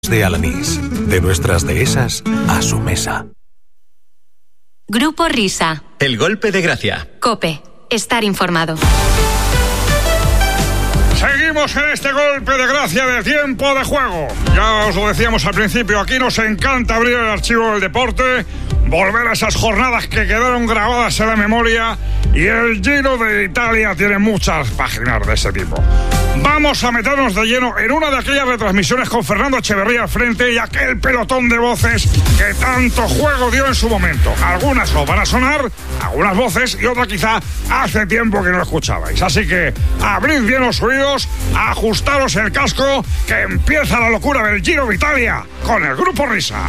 de Alanís, de nuestras dehesas a su mesa. Grupo Risa. El golpe de gracia. COPE. Estar informado. Seguimos en este golpe de gracia de tiempo de juego. Ya os lo decíamos al principio, aquí nos encanta abrir el archivo del deporte, volver a esas jornadas que quedaron grabadas en la memoria, y el Giro de Italia tiene muchas páginas de ese tipo. Vamos a meternos de lleno en una de aquellas retransmisiones con Fernando Echeverría al frente y aquel pelotón de voces que tanto juego dio en su momento. Algunas os van a sonar, algunas voces, y otras quizá hace tiempo que no escuchabais. Así que abrid bien los oídos, ajustaros el casco, que empieza la locura del Giro de Italia con el Grupo Risa.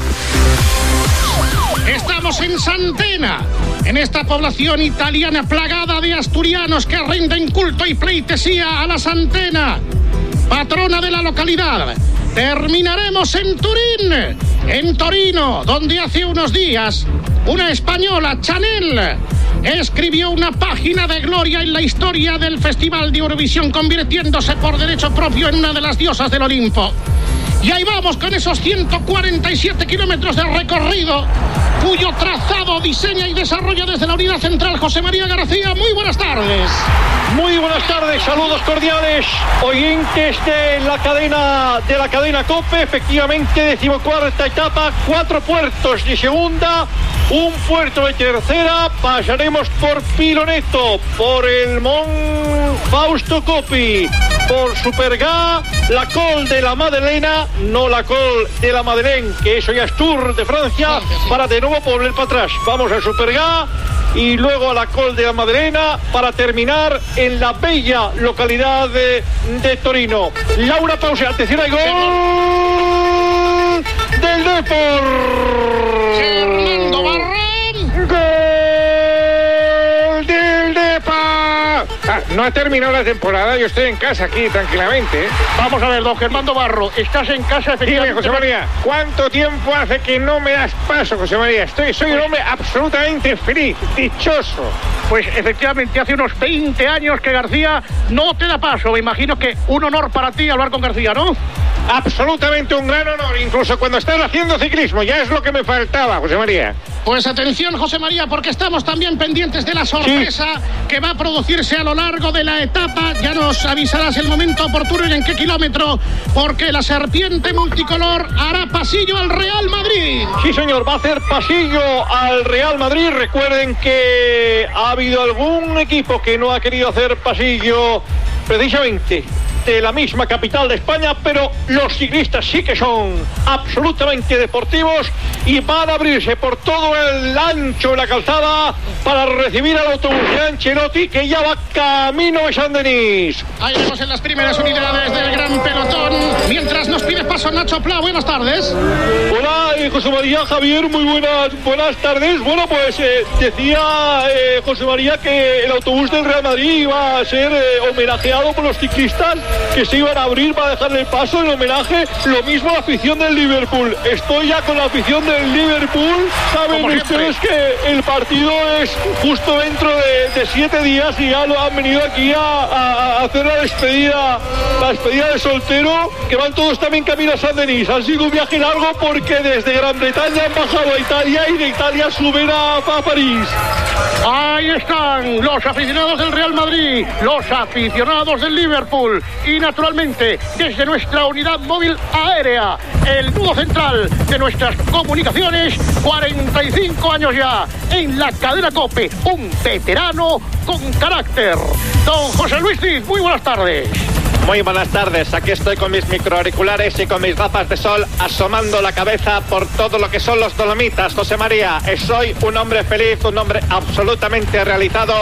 Estamos en Santena, en esta población italiana plagada de asturianos que rinden culto y pleitesía a la Santena, patrona de la localidad. Terminaremos en Turín, en Torino, donde hace unos días una española, Chanel, escribió una página de gloria en la historia del Festival de Eurovisión, convirtiéndose por derecho propio en una de las diosas del Olimpo. Y ahí vamos con esos 147 kilómetros de recorrido, cuyo trazado diseña y desarrolla desde la Unidad Central José María García. Muy buenas tardes. Muy buenas tardes, saludos cordiales, oyentes de la cadena COPE. Efectivamente, 14ª etapa, 4 puertos de segunda, un puerto de tercera. Pasaremos por Piloneto, por el Mont Fausto Coppi, por Superga, la Col de la Madeleine, no la Col de la Madeleine, que eso ya es Tour de Francia, para de nuevo volver para atrás. Vamos a Superga y luego a la Col de la Madeleine para terminar en la bella localidad de Torino. Laura Pause, atención, hay gol del Depor. Fernando Barran. Gol del Depor. No ha terminado la temporada, yo estoy en casa aquí tranquilamente. Vamos a ver, don Germando Barro, estás en casa efectivamente. Dime, José María, ¿cuánto tiempo hace que no me das paso, José María? Soy un hombre absolutamente feliz, dichoso. Pues efectivamente hace unos 20 años que García no te da paso. Me imagino que un honor para ti hablar con García, ¿no? Absolutamente un gran honor, incluso cuando estás haciendo ciclismo, ya es lo que me faltaba, José María. Pues atención, José María, porque estamos también pendientes de la sorpresa que va a producirse a lo largo de la etapa. Ya nos avisarás el momento oportuno y en qué kilómetro, porque la serpiente multicolor hará pasillo al Real Madrid. Sí, señor, va a hacer pasillo al Real Madrid. Recuerden que ha habido algún equipo que no ha querido hacer pasillo precisamente de la misma capital de España, pero los ciclistas sí que son absolutamente deportivos y van a abrirse por todo el ancho de la calzada para recibir al autobús de Ancelotti, que ya va camino de Saint-Denis. Ahí vemos en las primeras unidades del gran pelotón, mientras nos pide paso Nacho Pla. Buenas tardes. Hola, José María, Javier, muy buenas tardes. Bueno, pues decía José María que el autobús del Real Madrid iba a ser homenajeado por los ciclistas que se iban a abrir para dejarle el paso en homenaje. Lo mismo a la afición del Liverpool. Estoy ya con la afición del Liverpool. Saben ustedes que el partido es justo dentro de 7 días y ya lo han venido aquí a hacer la despedida de soltero, que van todos también camino a Saint-Denis. Ha sido un viaje largo porque desde Gran Bretaña han bajado a Italia y de Italia suben a París. Ahí están los aficionados del Real Madrid, los aficionados del Liverpool y naturalmente desde nuestra unidad móvil aérea, el nudo central de nuestras comunicaciones, 45 años ya en la cadena COPE, un veterano con carácter. Don José Luis Cid, muy buenas tardes. Muy buenas tardes, aquí estoy con mis microauriculares y con mis gafas de sol asomando la cabeza por todo lo que son los Dolomitas. José María, soy un hombre feliz, un hombre absolutamente realizado.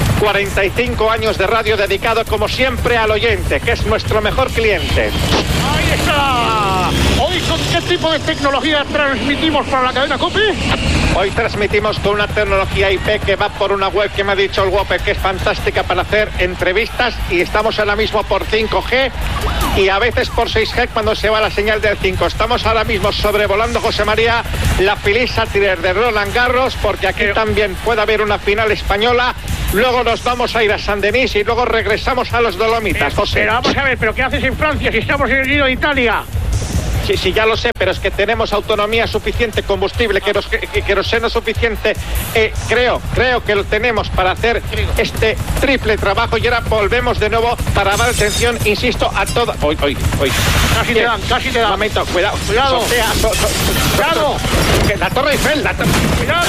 45 años de radio dedicado como siempre al oyente, que es nuestro mejor cliente. Ahí está. Hoy, ¿con qué tipo de tecnología transmitimos para la cadena COPE? Hoy transmitimos con una tecnología IP que va por una web que me ha dicho el Whopper que es fantástica para hacer entrevistas, y estamos ahora mismo por 5G y a veces por 6G cuando se va la señal del 5. Estamos ahora mismo sobrevolando, José María, la Philippe Chatrier de Roland Garros, porque aquí también puede haber una final española. Luego nos vamos a ir a Saint-Denis y luego regresamos a los Dolomitas, José. Pero vamos a ver, ¿pero qué haces en Francia si estamos en el Giro de Italia? Sí, ya lo sé, pero es que tenemos autonomía suficiente, combustible, queroseno suficiente. Creo que lo tenemos para hacer este triple trabajo. Y ahora volvemos de nuevo para dar atención, insisto, a todo. Hoy. Casi te dan. Un momento, cuidado. Cuidado. Cuidado. Que la Torre Eiffel, ¡Cuidado!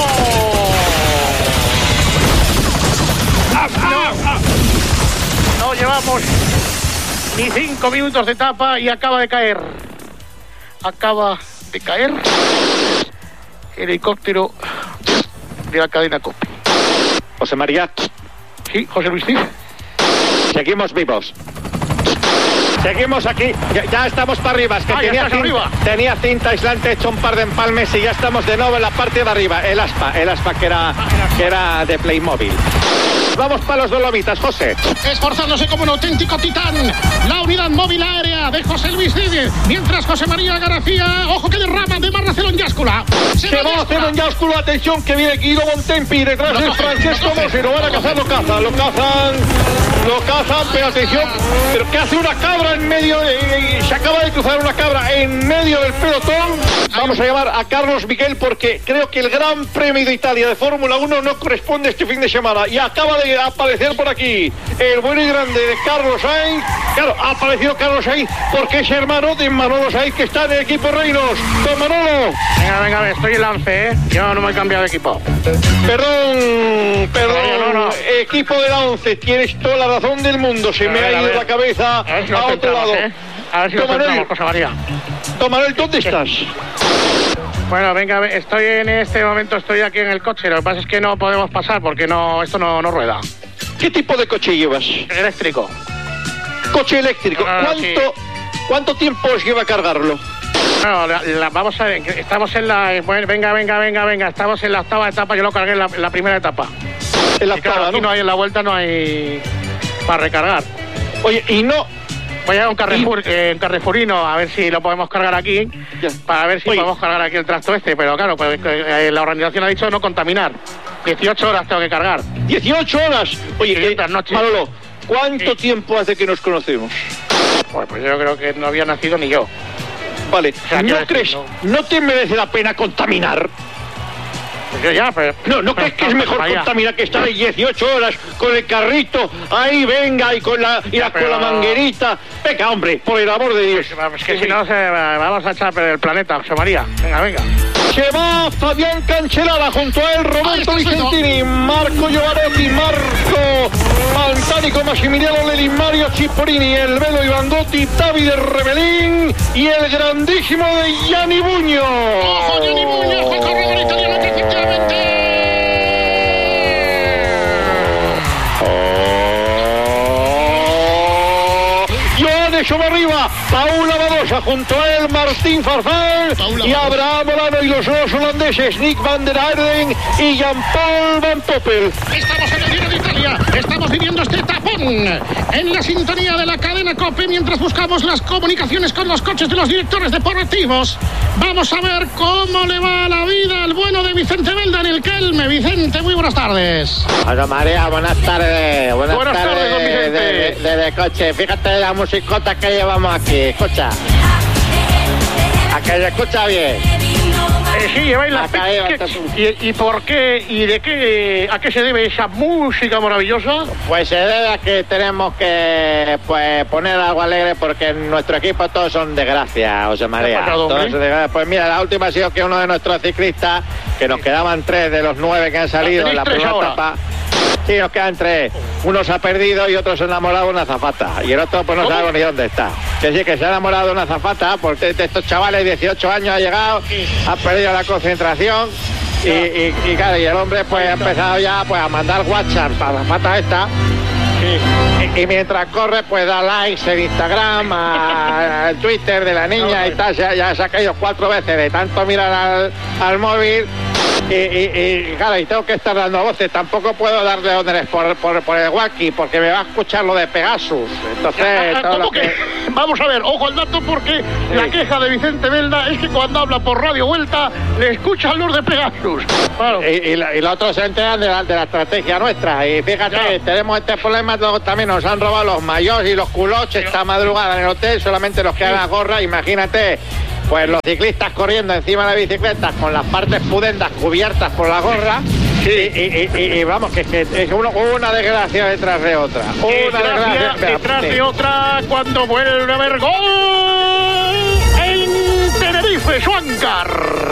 No llevamos ni 5 minutos de etapa y acaba de caer el helicóptero de la cadena COPE. José María. Sí, José Luis. ¿Sí? Seguimos vivos. Seguimos aquí, ya estamos para arriba. Es que tenía cinta aislante, hecho un par de empalmes y ya estamos de nuevo en la parte de arriba. El aspa que era de Playmobil. Vamos para los Dolomitas, José. Esforzándose como un auténtico titán, la unidad móvil aérea de José Luis Díez, mientras José María García, ojo que derrama de Marracelo en Yáscula. Se va a hacer en Yáscula, atención que viene Guido Bontempi, detrás de Francesco Mossi, lo van a cazar, lo cazan, pero atención, pero ¿qué hace una cabra en medio se acaba de cruzar una cabra en medio del pelotón? Vamos a llamar a Carlos Miguel porque creo que el Gran Premio de Italia de Fórmula 1 no corresponde este fin de semana y acaba de aparecer por aquí el bueno y grande de Carlos Sainz. Claro, ha aparecido Carlos Sainz porque es hermano de Manolo Sainz que está en el equipo Reinos. Don Manolo. Venga, estoy en Lance, Yo no me he cambiado de equipo. Perdón. No. Equipo de la 11, tienes toda la razón del mundo. Se me ha ido la cabeza a otro lado. A ver si lo centramos, José María. Don Manuel, ¿dónde estás? Bueno, venga, estoy en este momento, estoy aquí en el coche. Lo que pasa es que no podemos pasar porque esto no rueda. ¿Qué tipo de coche llevas? Eléctrico. Coche eléctrico. Sí. ¿Cuánto tiempo os lleva cargarlo? Bueno, vamos a ver, estamos en la... Venga, estamos en la octava etapa, yo lo cargué en la primera etapa. En la octava, aquí ¿no? En la vuelta no hay para recargar. Oye, y no... Voy a un Carrefourino a ver si lo podemos cargar aquí, para ver si podemos cargar aquí el tracto pero claro, pues, la organización ha dicho no contaminar. 18 horas tengo que cargar. 18 horas. Oye, Manolo, ¿cuánto Sí. tiempo hace que nos conocemos? Pues yo creo que no había nacido ni yo. Vale, O sea, ¿no quiero crees? decir, ¿No te merece la pena contaminar? Pues yo ya, pero... ¿No crees que es mejor contaminar que estar ahí 18 horas con el carrito ahí, venga, y con la manguerita? Venga, hombre, por el amor de Dios. Es que si no, vamos a echar a perder el planeta, José María. Venga. Se va Fabián Cancelada, junto a él Roberto Vicentini, Marco Giovanetti, Marco Pantanico, Massimiliano Lelli, Mario Cipollini, el Velo Ivangotti, Davide Rebelín y el grandísimo de Gianni Buño. ¡Ojo, Gianni Buño! ¡El corredor italiano que efectivamente! Sobre arriba, Paula Badosa, junto a él Martín Farfán y Abraham Molano y los dos holandeses Nick van der Aarden y Jean-Paul Van Poppel. Estamos en el Giro de Italia, estamos viviendo este tapón en la sintonía de la cadena COPE mientras buscamos las comunicaciones con los coches de los directores deportivos. Vamos a ver cómo le va la vida al bueno de Vicente Belda en el Kelme. Vicente, muy buenas tardes. Hola María, buenas tardes. Buenas tardes, don Vicente. De coche, fíjate la musicota que llevamos aquí, escucha. A que se escucha bien. Sí, lleváis la... ¿Y por qué? ¿Y de qué? ¿A qué se debe esa música maravillosa? Pues se debe a que tenemos que poner algo alegre porque en nuestro equipo todos son desgracia, José María. Pues mira, la última ha sido que uno de nuestros ciclistas, que nos quedaban 3 de los 9 que han salido en la primera etapa. Sí, nos quedan 3. Uno se ha perdido y otro se ha enamorado de una azafata. Y el otro pues no sabemos ni dónde está. Que sí, que se ha enamorado de una azafata porque de estos chavales, 18 años ha llegado, ha perdido la concentración y claro, y el hombre pues ha empezado ya pues a mandar WhatsApp a la azafata esta. Y mientras corre pues da likes en Instagram, al Twitter de la niña y tal. Ya se ha caído 4 veces de tanto mirar al móvil. Y claro, y tengo que estar dando voces. Tampoco puedo darle órdenes por el walkie, porque me va a escuchar lo de Pegasus. Entonces, todo ¿cómo lo que? Vamos a ver, ojo al dato, porque la queja de Vicente Belda es que cuando habla por Radio Vuelta le escuchan los de Pegasus. Claro. Y los otros se enteran de la estrategia nuestra. Y fíjate, tenemos este problema, también nos han robado los mayos y los culoches esta madrugada en el hotel, solamente los que hagan gorra. Imagínate, pues los ciclistas corriendo encima de la bicicleta con las partes pudendas cubiertas por la gorra. Y vamos, que es una desgracia detrás de otra. Una desgracia detrás de otra, cuando vuelve a haber gol en Tenerife, Schwankar.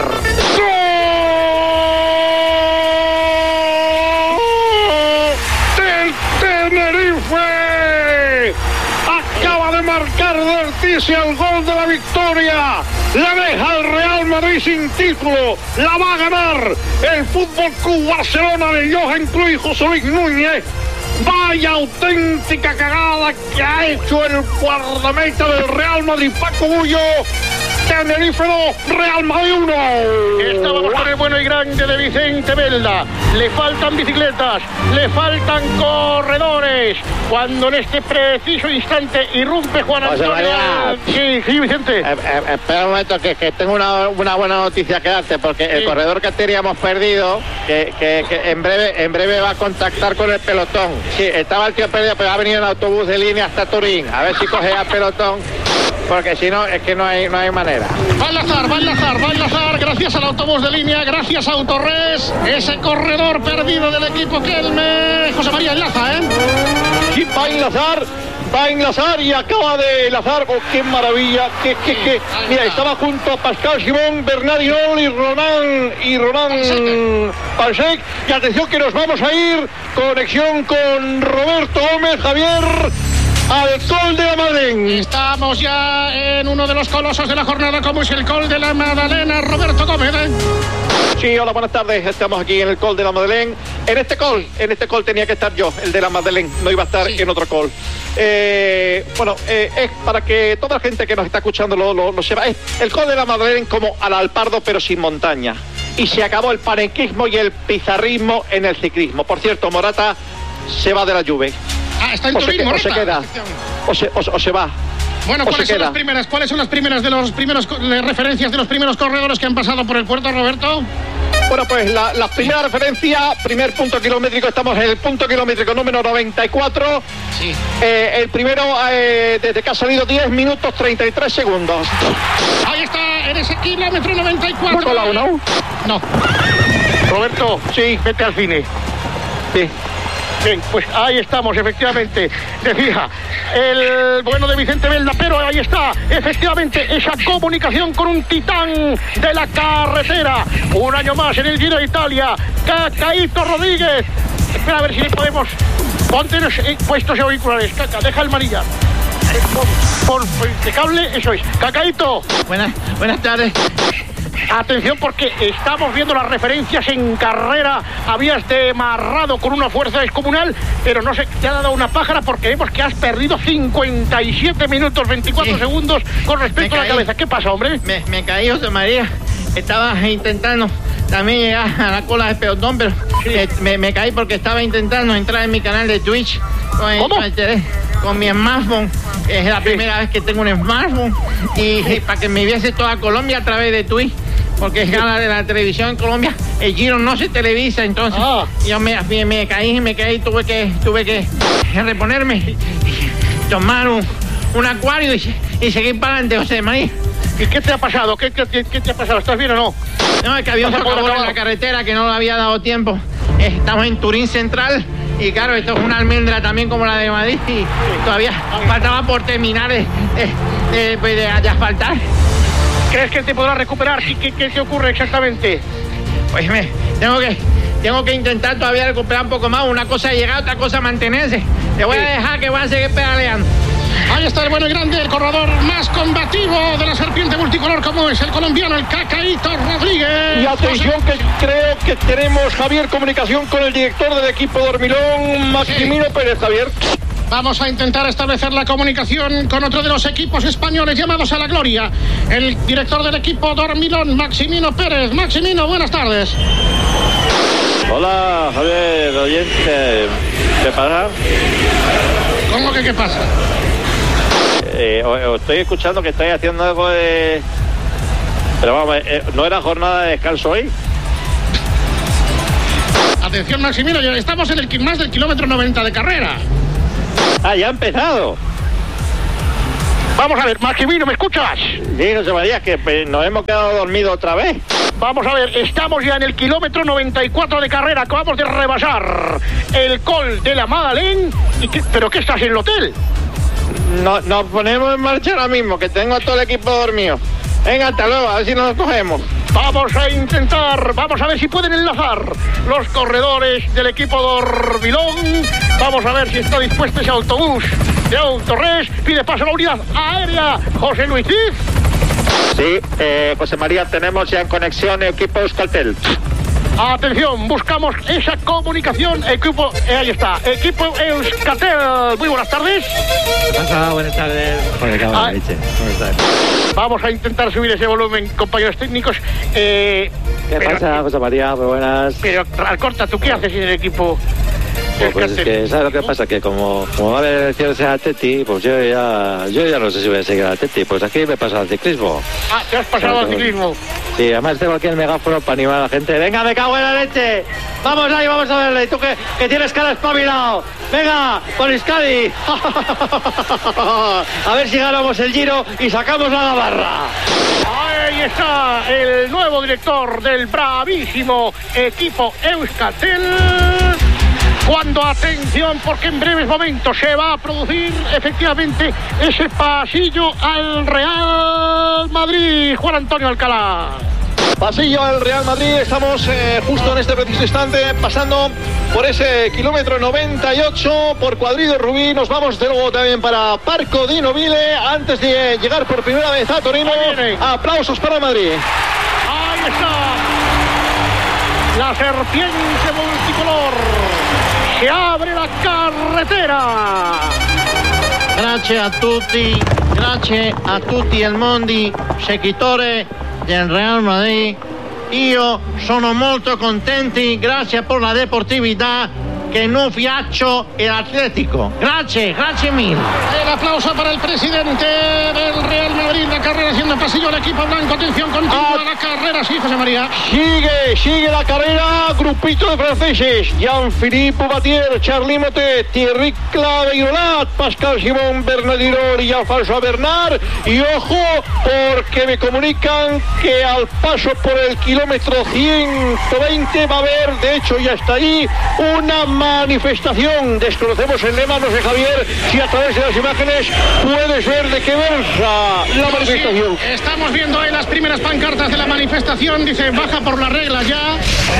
Tenerife acaba de marcar Derticia el gol de la victoria. La deja el Real Madrid sin título. La va a ganar el Fútbol Club Barcelona de Johan Cruyff y José Luis Núñez. Vaya auténtica cagada que ha hecho el guardameta del Real Madrid, Paco Bullo. Tenerife 2, Real Madrid 1. Estábamos con el bueno y grande de Vicente Belda. Le faltan bicicletas, le faltan corredores. Cuando en este preciso instante irrumpe Juan Antonio. Sí, Vicente. Espera un momento, que tengo una buena noticia que darte, porque el corredor que teníamos perdido, que en breve va a contactar con el pelotón. Sí, estaba el tío perdido, pero ha venido en autobús de línea hasta Turín. A ver si coge al pelotón, porque si no, es que no hay manera. Va a enlazar, gracias al autobús de línea, gracias a Autorres, ese corredor perdido del equipo Kelme. José María enlaza, Y va a enlazar y acaba de enlazar. Oh, qué maravilla, mira, estaba junto a Pascal Simón, Bernard Hinault y Ronan Pansec. Y atención que nos vamos a ir, conexión con Roberto Gómez, Javier, al Col de la Madeleine. Estamos ya en uno de los colosos de la jornada, como es el Col de la Madalena. Roberto Gómez. Sí, hola, buenas tardes. Estamos aquí en el Col de la Madeleine. En este col tenía que estar yo, el de la Madeleine. No iba a estar en otro col. Es para que toda la gente que nos está escuchando lo sepa. Es el Col de la Madeleine como al Alpardo, pero sin montaña. Y se acabó el panenquismo y el pizarrismo en el ciclismo. Por cierto, Morata se va de la Juve. Está en Turín, Morata. O se queda, o se va. Bueno, ¿cuáles son las primeras de los primeros referencias de los primeros corredores que han pasado por el puerto, Roberto? Bueno, pues la primera referencia, primer punto kilométrico, estamos en el punto kilométrico número 94. Sí. El primero, desde que ha salido 10 minutos 33 segundos. Ahí está, en ese kilómetro 94. ¿Por la 1? No. Roberto, sí, vete al cine. Sí. Bien, pues ahí estamos, efectivamente. Decía el bueno de Vicente Belda, pero ahí está, efectivamente, esa comunicación con un titán de la carretera. Un año más en el Giro de Italia, Cacaíto Rodríguez. Espera a ver si le podemos. Ponte puestos auriculares, Caca, deja el manillar. Por el cable, eso es. Cacaíto. Buenas tardes. Atención, porque estamos viendo las referencias en carrera. Habías demarrado con una fuerza descomunal, pero no sé, te ha dado una pájara porque vemos que has perdido 57 minutos 24 segundos con respecto a la cabeza. ¿Qué pasa, hombre? Me caí, José María. Estaba intentando también llegar a la cola del pelotón, pero me caí porque estaba intentando entrar en mi canal de Twitch con mi smartphone. Es la primera vez que tengo un smartphone y para que me viese toda Colombia a través de Twitch, porque es gana de la televisión en Colombia. El Giro no se televisa, entonces yo me caí, tuve que reponerme, tomar un acuario y seguir para adelante, José María. ¿Y qué te ha pasado? ¿Qué te ha pasado? ¿Estás bien o no? No, es que había un socavón en la carretera que no le había dado tiempo. Estamos en Turín Central y claro, esto es una almendra también como la de Madrid y todavía faltaba por terminar de asfaltar. ¿Crees que te podrás recuperar? ¿Qué te ocurre exactamente? Pues tengo que intentar todavía recuperar un poco más. Una cosa es llegar, otra cosa es mantenerse. Te voy a dejar que voy a seguir pedaleando. Ahí está el bueno y grande, el corredor más combativo de la serpiente multicolor, como es el colombiano, el Cacaíto Rodríguez. Y atención, que creo que tenemos, Javier, comunicación con el director del equipo Dormilón, Maximino Pérez. Javier. Vamos a intentar establecer la comunicación con otro de los equipos españoles llamados a la gloria. El director del equipo Dormilón, Maximino Pérez. Maximino, buenas tardes. Hola, Javier, oyente. ¿Qué pasa? ¿Cómo que qué pasa? Os estoy escuchando que estáis haciendo algo de... Pero vamos, ¿no era jornada de descanso hoy? Atención, Maximino, ya estamos en el más del kilómetro 90 de carrera. Ah, ya ha empezado. Vamos a ver, Maximino, ¿me escuchas? Sí, José María, que nos hemos quedado dormidos otra vez. Vamos a ver, estamos ya en el kilómetro 94 de carrera. Acabamos de rebasar el Col de la Madeleine. ¿Pero qué estás en el hotel? Nos ponemos en marcha ahora mismo, que tengo todo el equipo dormido. Venga, hasta luego, a ver si nos cogemos. Vamos a intentar, vamos a ver si pueden enlazar los corredores del equipo Dormilón. Vamos a ver si está dispuesto ese autobús de Autores. Pide paso a la unidad aérea, José Luis Cid. Sí, José María, tenemos ya en conexión equipo Euskaltel. Atención, buscamos esa comunicación. Equipo, ahí está, equipo Euskaltel. Muy buenas tardes. ¿Qué pasa? Buenas tardes. Buenas tardes. Vamos a intentar subir ese volumen, compañeros técnicos. ¿Qué pasa, José María? Muy buenas. Pero, Alcorta, ¿tú qué haces en el equipo? Pues es que, ¿sabes lo que pasa? Que como va a haber elecciones en Atleti, pues yo ya no sé si voy a seguir al Atleti. Pues aquí me pasa al ciclismo. Ah, ¿te has pasado al ciclismo? Sí, además tengo aquí el megáfono para animar a la gente. ¡Venga, me cago en la leche! ¡Vamos ahí, vamos a verle! ¿Tú que tienes cara espabilado? ¡Venga, por Euskadi! A ver si ganamos el Giro y sacamos la Navarra. Ahí está el nuevo director del bravísimo equipo Euskaltel. Cuando, atención, porque en breves momentos se va a producir efectivamente ese pasillo al Real Madrid. Juan Antonio Alcalá. Pasillo al Real Madrid, estamos justo en este preciso instante pasando por ese kilómetro 98 por Cuadrido Rubí. Nos vamos de nuevo también para Parco di Nobile antes de llegar por primera vez a Torino. Aplausos para Madrid. Ahí está la serpiente multicolor. Se abre la carretera. Grazie a tutti il mondi seguitori del Real Madrid. Io sono molto contenti, grazie per la deportività che non fiaccio el Atlético. Grazie mille. El aplauso para el presidente del Real Madrid. La carrera haciendo pasillo al equipo blanco. Atención, continúa la carrera. Sí, José María. Sigue la carrera. Grupito de franceses. Jean-Philippe Poubatier, Charly Motet, Thierry Claveyrolat, Pascal Simón, Bernard Hinault y Jean-François Bernard. Y ojo, porque me comunican que al paso por el kilómetro 120 va a haber, de hecho ya está ahí, una manifestación. Desconocemos el lema, no sé, Javier, si a través de las imágenes puedes ver de qué versa la manifestación. Sí, estamos viendo ahí las primeras pancartas de la manifestación. Dice, baja por las reglas ya.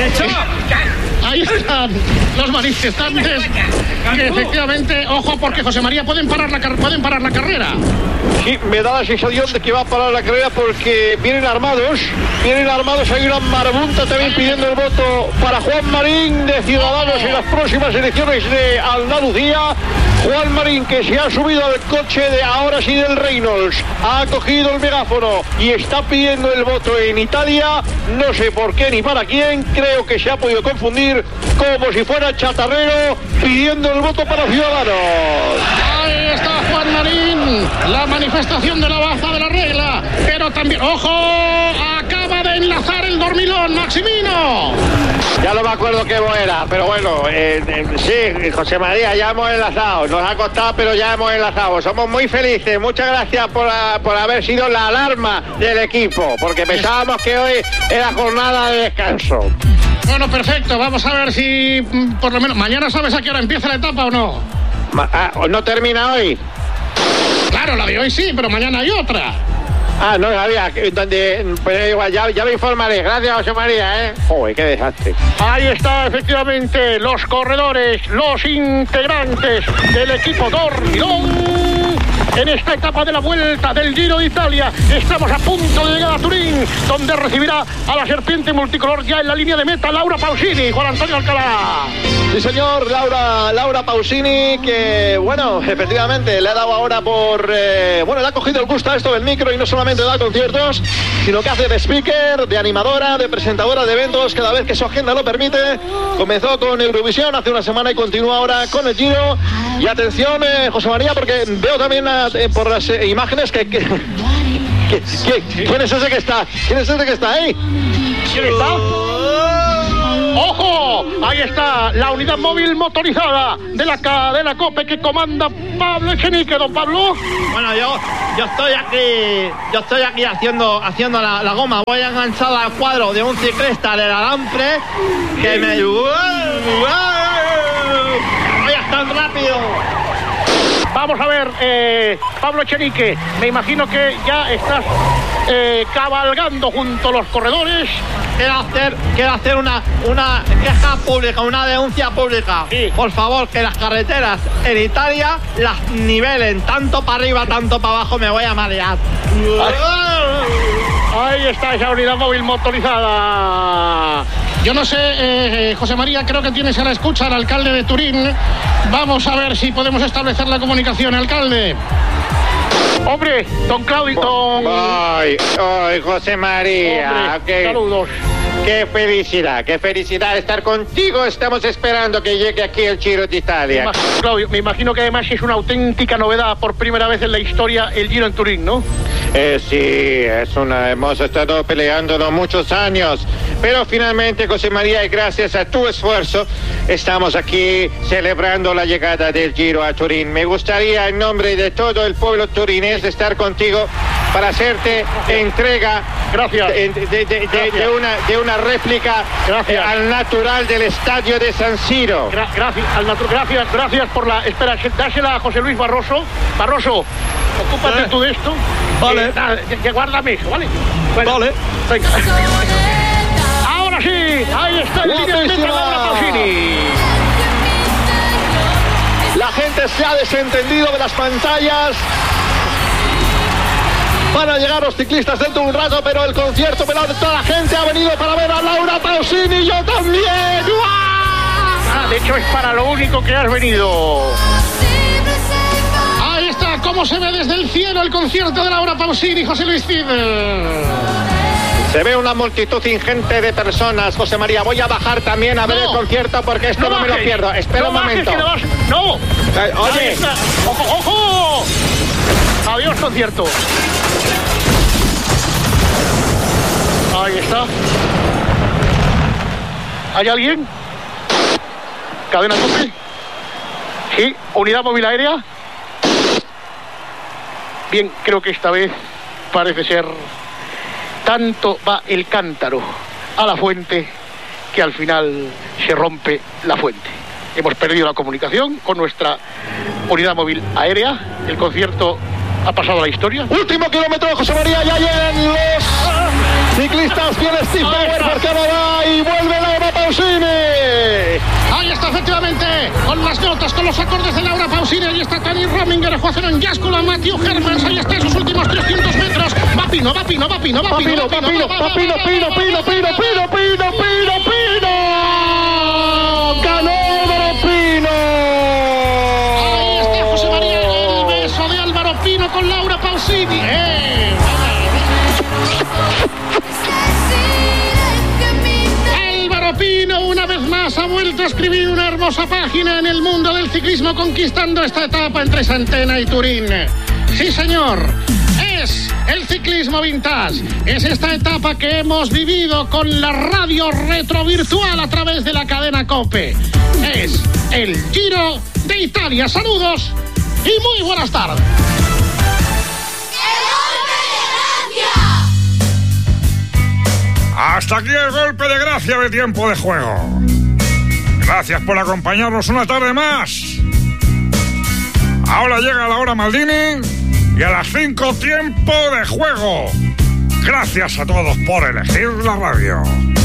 Ahí están los manifestantes que efectivamente, ojo, porque José María pueden parar la carrera. Sí, me da la sensación de que va a parar la carrera porque vienen armados, hay una marabunta también pidiendo el voto para Juan Marín de Ciudadanos en las próximas elecciones de Andalucía. Juan Marín, que se ha subido al coche de ahora sí del Reynolds, ha cogido el megáfono y está pidiendo el voto en Italia, no sé por qué ni para quién, creo que se ha podido confundir como si fuera chatarrero pidiendo el voto para Ciudadanos. Ahí está Juan Marín, la manifestación de la baja de la regla, pero también, ojo, acaba de enlazar el Dormilón, Maximino. Ya no me acuerdo qué era, pero bueno, sí, José María, ya hemos enlazado. Nos ha costado, pero ya hemos enlazado. Somos muy felices. Muchas gracias por haber sido la alarma del equipo, porque pensábamos que hoy era jornada de descanso. Bueno, perfecto. Vamos a ver si por lo menos mañana sabes a qué hora empieza la etapa o no. ¿No termina hoy? Claro, la de hoy sí, pero mañana hay otra. Ah, no sabía, pues igual, ya me informaré. Gracias, José María, ¿eh? Joder, qué desastre. Ahí está, efectivamente, los corredores, los integrantes del equipo Dormilón. en esta etapa de la vuelta del Giro de Italia. Estamos a punto de llegar a Turín, donde recibirá a la serpiente multicolor ya en la línea de meta Laura Pausini. Juan Antonio Alcalá. Sí, señor, Laura Pausini, que, bueno, efectivamente, le ha dado ahora le ha cogido el gusto a esto del micro y no solamente da conciertos, sino que hace de speaker, de animadora, de presentadora de eventos cada vez que su agenda lo permite. Comenzó con Eurovisión hace una semana y continúa ahora con el Giro. Y atención, José María, porque veo también por las imágenes que ¿quién es ese que está? ¿Quién es ese que está ahí? ¿Quién está? ¡Ojo! Ahí está la unidad móvil motorizada de la cadena COPE que comanda Pablo Echenique. Don Pablo. Bueno, yo estoy aquí haciendo la goma. Voy enganchado al cuadro de un ciclista del Alampre que me... ¡Vaya tan rápido! Vamos a ver, Pablo Echenique, me imagino que ya estás cabalgando junto a los corredores. Quiero hacer una queja pública, una denuncia pública. Sí. Por favor, que las carreteras en Italia las nivelen, tanto para arriba, tanto para abajo, me voy a marear. Ahí está esa unidad móvil motorizada. Yo no sé, José María, creo que tienes a la escucha al alcalde de Turín. Vamos a ver si podemos establecer la comunicación, alcalde. Hombre, don Claudio, Ay, José María. Hombre, saludos. Qué felicidad estar contigo. Estamos esperando que llegue aquí el Giro de Italia. Claudio, me imagino que además es una auténtica novedad por primera vez en la historia el Giro en Turín, ¿no? Sí, hemos estado peleándolo muchos años, pero finalmente, José María, y gracias a tu esfuerzo, estamos aquí celebrando la llegada del Giro a Turín. Me gustaría, en nombre de todo el pueblo turinés, estar contigo para hacerte entrega. Gracias. De una réplica al natural del estadio de San Siro. Gracias por la... Espera, dásela a José Luis Barroso. Barroso, ocúpate tú de esto. Vale. Que guárdame eso, ¿vale? Bueno, vale. Venga. Ahora sí, ahí está el líder de Laura Pausini. La gente se ha desentendido de las pantallas. Van a llegar los ciclistas dentro de un rato, pero el concierto, pero toda la gente ha venido para ver a Laura Pausini. Yo también. De hecho, es para lo único que has venido. Ahí está, cómo se ve desde el cielo el concierto de Laura Pausini, José Luis Cid. Se ve una multitud ingente de personas, José María. Voy a bajar también a ver el concierto porque esto no me lo pierdo. Espera un momento. ¡No! Oye. ¡Ojo! Adiós, concierto. Ahí está. ¿Hay alguien? ¿Cadena COPE? Sí, unidad móvil aérea. Bien, creo que esta vez parece ser... Tanto va el cántaro a la fuente que al final se rompe la fuente. Hemos perdido la comunicación con nuestra unidad móvil aérea. El concierto ha pasado a la historia. Último kilómetro, José María, ya llegan los ciclistas. Viene Steve Bauer por Canadá y vuelve Laura Pausini. Ahí está, efectivamente, con las notas, con los acordes de Laura Pausini. Ahí está Tani Rominger, Joaquín Yáscula, Matthew Hermans. Ahí está en sus últimos 300 metros. Va Pino. Ganó Álvaro Pino. Ahí está José María, el beso de Álvaro Pino con Laura Pausini. Álvaro Pino una vez más ha vuelto a escribir una hermosa página en el mundo del ciclismo, conquistando esta etapa entre Santena y Turín. Sí, señor. Es el ciclismo vintage. Es esta etapa que hemos vivido con la radio retrovirtual a través de la cadena COPE. Es el Giro de Italia. Saludos y muy buenas tardes. Hasta aquí el golpe de gracia de tiempo de juego. Gracias por acompañarnos una tarde más. Ahora llega la hora Maldini y a las 5 tiempo de juego. Gracias a todos por elegir la radio.